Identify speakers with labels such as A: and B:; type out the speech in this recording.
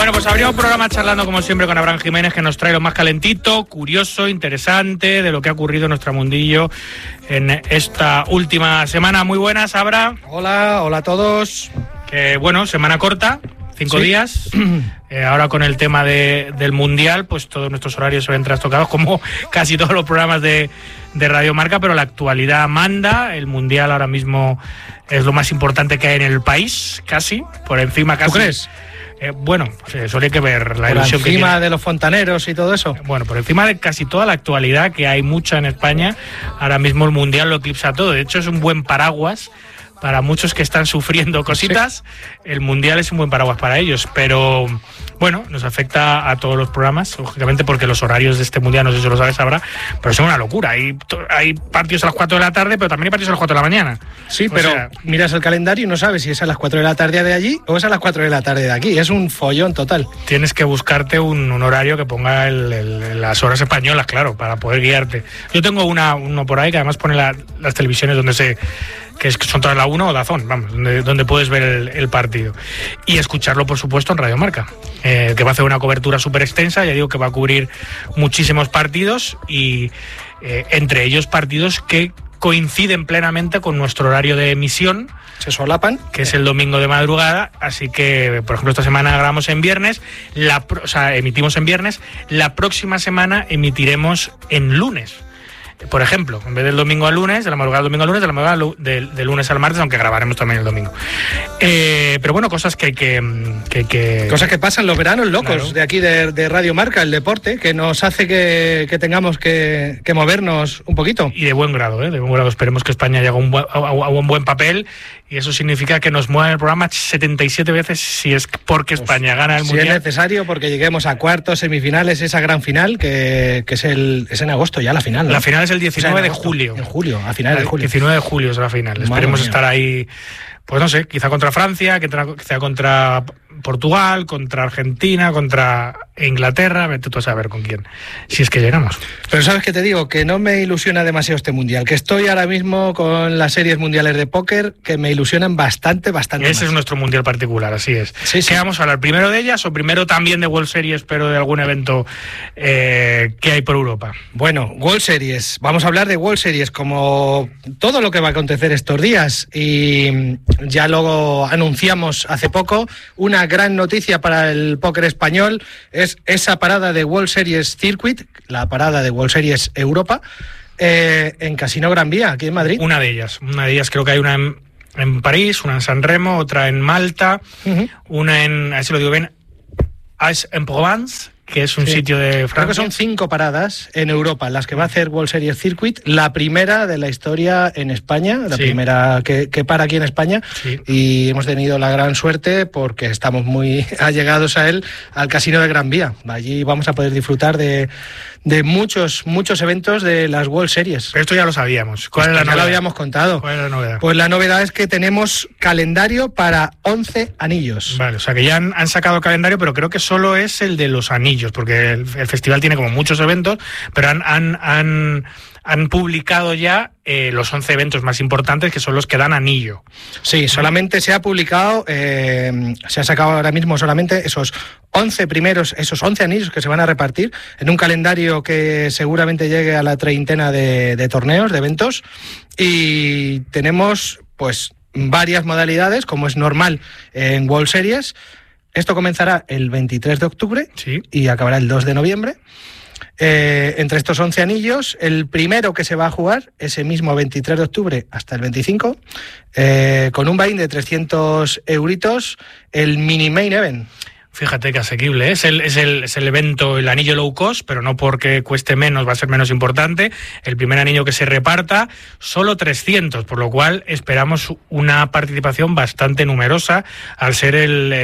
A: Bueno, pues abrimos programa charlando como siempre con Abraham Jiménez, que nos trae lo más calentito, curioso, interesante de lo que ha ocurrido en nuestro mundillo en esta última semana. Muy buenas, Abra.
B: Hola a todos.
A: Que bueno, semana corta, 5 días. Ahora con el tema del Mundial, pues todos nuestros horarios se ven trastocados, como casi todos los programas de Radio Marca, pero la actualidad manda. El Mundial ahora mismo es lo más importante que hay en el país, casi, por encima casi.
B: ¿Tú crees?
A: Bueno, solo hay que ver la
B: ilusión
A: que
B: encima de los fontaneros y todo eso.
A: Bueno, por encima de casi toda la actualidad, que hay mucha en España, ahora mismo el Mundial lo eclipsa todo. De hecho, es un buen paraguas para muchos que están sufriendo cositas. Sí. El Mundial es un buen paraguas para ellos, pero bueno, nos afecta a todos los programas, lógicamente, porque los horarios de este Mundial, no sé si lo sabes, Abra, pero son una locura. Hay partidos a las 4 de la tarde, pero también hay partidos a las 4 de la mañana.
B: Sí, pero miras el calendario y no sabes si es a las 4 de la tarde de allí o es a las 4 de la tarde de aquí. Es un follón total. Tienes
A: que buscarte un horario que ponga las horas españolas, claro, para poder guiarte. Yo tengo uno por ahí que además pone las televisiones donde que son todas la 1 o DAZN, vamos, donde puedes ver el partido. Y escucharlo, por supuesto, en Radio Marca, que va a hacer una cobertura súper extensa. Ya digo que va a cubrir muchísimos partidos y entre ellos partidos que coinciden plenamente con nuestro horario de emisión.
B: Se solapan.
A: Que es el domingo de madrugada, así que, por ejemplo, esta semana grabamos en viernes, emitimos en viernes, la próxima semana emitiremos en lunes. Por ejemplo, en vez del domingo al lunes, de la madrugada del domingo al lunes, de la madrugada del lunes al martes, aunque grabaremos también el domingo. Pero bueno, cosas que hay que...
B: Cosas que pasan los veranos locos, claro, de aquí de Radio Marca, el deporte, que nos hace que tengamos que movernos un poquito.
A: Y de buen grado, de buen grado. Esperemos que España llegue a un buen papel, y eso significa que nos muevan el programa 77 veces, si es porque España gana el Mundial.
B: Si es necesario, porque lleguemos a cuartos, semifinales, esa gran final, que es en agosto ya la final, ¿no?
A: La final es el 19 de julio.
B: En julio, a finales de julio.
A: El 19 de julio es la final. Esperemos estar ahí, pues no sé, quizá contra Francia, quizá contra Portugal, contra Argentina, contra Inglaterra, vete tú a saber con quién, si es que llegamos.
B: Pero sabes que te digo, que no me ilusiona demasiado este Mundial, que estoy ahora mismo con las series mundiales de póker que me ilusionan bastante
A: Ese
B: más.
A: Es nuestro Mundial particular, así es.
B: Sí.
A: ¿Qué vamos a hablar? ¿Primero de ellas o primero también de World Series, pero de algún evento que hay por Europa?
B: Bueno, World Series. Vamos a hablar de World Series, como todo lo que va a acontecer estos días. Y ya lo anunciamos hace poco, una gran noticia para el póker español es esa parada de World Series Circuit, la parada de World Series Europa, en Casino Gran Vía, aquí en Madrid.
A: Una de ellas creo que hay una en París, una en San Remo, otra en Malta, una en, a ver si lo digo bien, Aix-en-Provence, que es un sitio de Francia.
B: Creo que son 5 paradas en Europa las que va a hacer World Series Circuit, la primera de la historia en España, la primera que para aquí en España, y hemos tenido la gran suerte, porque estamos muy allegados a él, al Casino de Gran Vía. Allí vamos a poder disfrutar de muchos eventos de las World Series.
A: Pero esto ya lo sabíamos. ¿Cuál es la novedad?
B: Ya lo habíamos contado.
A: ¿Cuál es la novedad?
B: Pues la novedad es que tenemos calendario para 11 anillos.
A: Vale, o sea que ya han sacado calendario, pero creo que solo es el de los anillos, porque el festival tiene como muchos eventos, pero han publicado ya los 11 eventos más importantes, que son los que dan anillo.
B: Sí, solamente se ha publicado, se ha sacado ahora mismo solamente esos 11 anillos que se van a repartir en un calendario que seguramente llegue a la 30 de torneos, de eventos, y tenemos pues varias modalidades, como es normal en World Series. Esto comenzará el 23 de octubre y acabará el 2 de noviembre. Entre estos 11 anillos, el primero que se va a jugar ese mismo 23 de octubre hasta el 25, con un buy-in de 300 euritos, el mini main event.
A: Fíjate que asequible, ¿eh? Es el evento, el anillo low cost, pero no porque cueste menos, va a ser menos importante. El primer anillo que se reparta, solo 300, por lo cual esperamos una participación bastante numerosa, al ser el